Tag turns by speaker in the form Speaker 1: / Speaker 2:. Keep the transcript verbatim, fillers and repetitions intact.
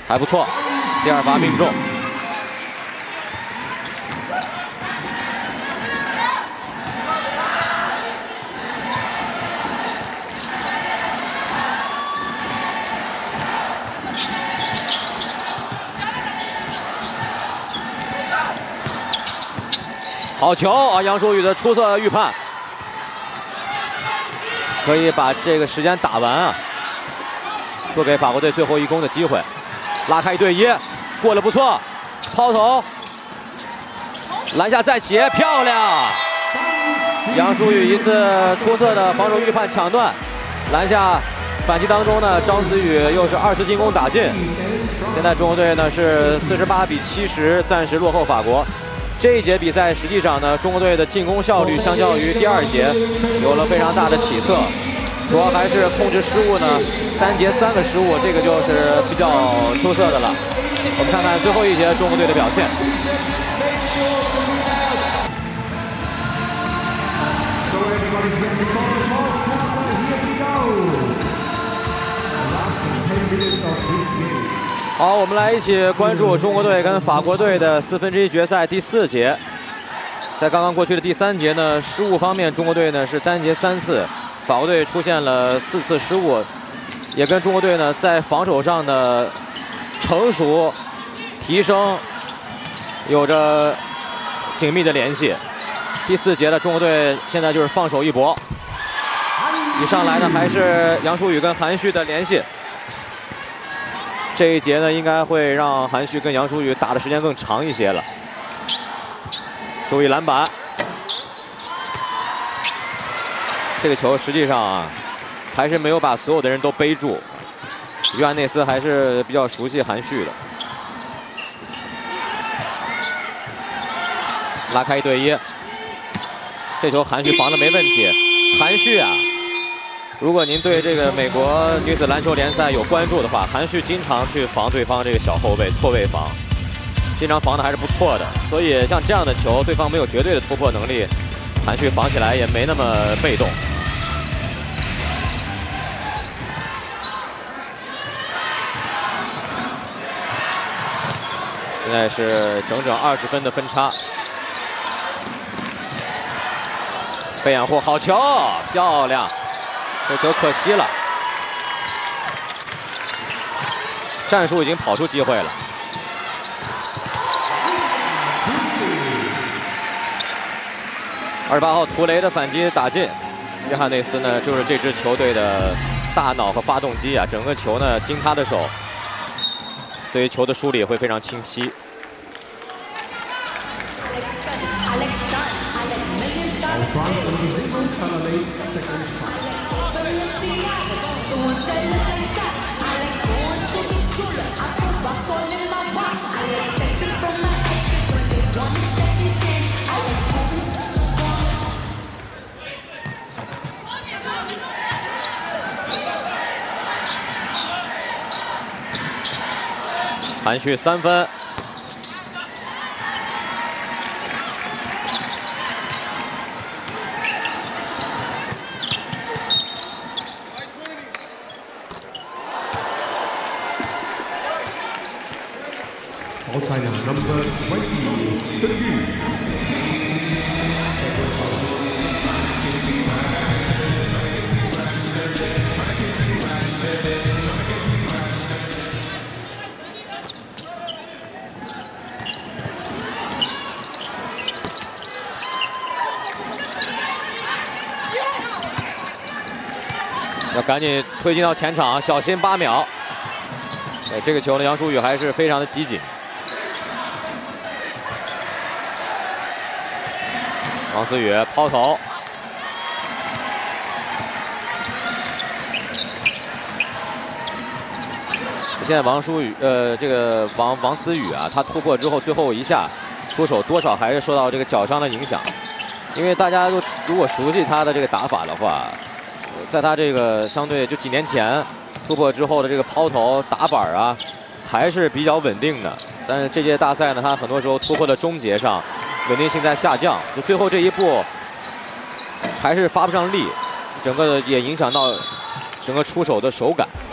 Speaker 1: 还不错，第二发命中。 好球啊！杨舒宇的出色预判，可以把这个时间打完啊，不给法国队最后一攻的机会。拉开一对一，过得不错，抛投，篮下再起，漂亮！杨舒宇一次出色的防守预判抢断，篮下反击当中呢，张子宇又是二次进攻打进。现在中国队呢是四十八比七十，暂时落后法国。 这一节比赛实际上呢，中国队的进攻效率相较于第二节有了非常大的起色，主要还是控制失误呢，单节三个失误，这个就是比较出色的了。我们看看最后一节中国队的表现。好，我们来一起关注中国队跟法国队的四分之一决赛第四节。在刚刚过去的第三节呢，失误方面，中国队呢是单节三次，法国队出现了四次失误，也跟中国队呢在防守上的成熟提升有着紧密的联系。第四节的中国队现在就是放手一搏，一上来呢还是杨舒宇跟韩旭的联系。 这一节呢，应该会让韩旭跟杨舒宇打的时间更长一些了。注意篮板，这个球实际上啊，还是没有把所有的人都背住。约翰内斯还是比较熟悉韩旭的。拉开一对一，这球韩旭防的没问题。韩旭啊。 如果您对这个美国女子篮球联赛有关注的话，韩旭经常去防对方这个小后卫错位防，经常防的还是不错的。所以像这样的球，对方没有绝对的突破能力，韩旭防起来也没那么被动。现在是整整二十分的分差。被掩护，好球，漂亮。 这球可惜了，战术已经跑出机会了。二十八号图雷的反击打进，约翰内斯呢就是这支球队的大脑和发动机啊，整个球呢经他的手，对于球的梳理会非常清晰。 韩旭三分，
Speaker 2: 我才能 number twenty Sagi。
Speaker 1: 要赶紧推进到前场，小心八秒。对这个球呢，杨舒宇还是非常的机警。王思雨抛投，现在王舒宇，呃，这个王王思雨啊，他突破之后最后一下出手多少还是受到这个脚伤的影响，因为大家都如果熟悉他的这个打法的话。 在他这个相对就几年前突破之后的这个抛投打板啊，还是比较稳定的。但是这届大赛呢，他很多时候突破的终结上稳定性在下降，就最后这一步还是发不上力，整个也影响到整个出手的手感。